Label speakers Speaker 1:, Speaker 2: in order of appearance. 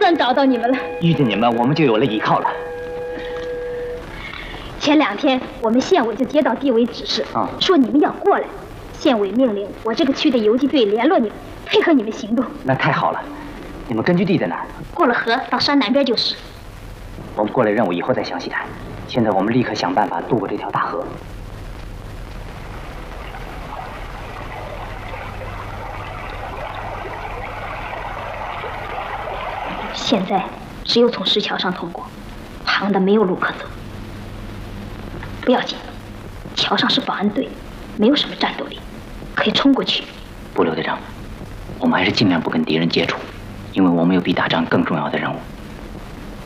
Speaker 1: 算找到你们了。
Speaker 2: 遇见你们，我们就有了依靠了。
Speaker 1: 前2天，我们县委就接到地委指示，说你们要过来。县委命令我这个区的游击队联络你们，配合你们行动。
Speaker 2: 那太好了。你们根据地在哪儿？
Speaker 1: 过了河到山南边就是。
Speaker 2: 我们过来任务以后再详细谈。现在我们立刻想办法渡过这条大河。
Speaker 1: 现在只有从石桥上通过，旁的没有路可走。不要紧，桥上是保安队，没有什么战斗力，可以冲过去。
Speaker 2: 不，刘队长，我们还是尽量不跟敌人接触，因为我们有比打仗更重要的任务。